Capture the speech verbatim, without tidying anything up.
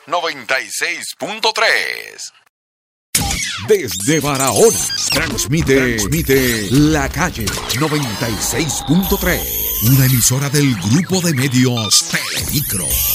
noventa y seis punto tres. Desde Barahona, transmite, transmite La Calle noventa y seis punto tres. Una emisora del grupo de medios Telemicro.